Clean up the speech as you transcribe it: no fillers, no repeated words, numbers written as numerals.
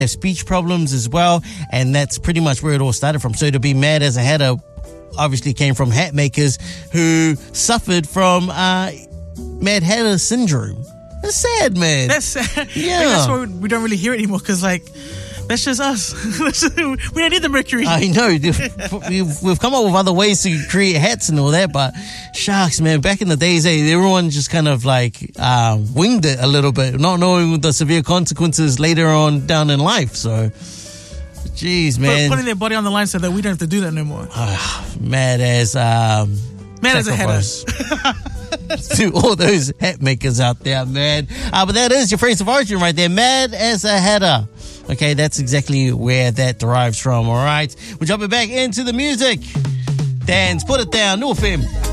have speech problems as well, and that's pretty much where it all started from. So to be mad as a hatter obviously came from hat makers who suffered from Mad Hatter syndrome. That's sad, man. That's sad. Yeah. I think that's why we don't really hear it anymore, because like, that's just us. We don't need the mercury. I know. We've come up with other ways to create hats and all that, but shucks, man, back in the days, everyone just kind of like winged it a little bit, not knowing the severe consequences later on down in life. So, jeez, man. Putting their body on the line so that we don't have to do that no more. Mad as a hatter. To all those hat makers out there, man. But that is your phrase of origin right there. Mad as a hatter. Okay, that's exactly where that derives from, all right? We're jumping back into the music. Dan's Put It Down, New FM.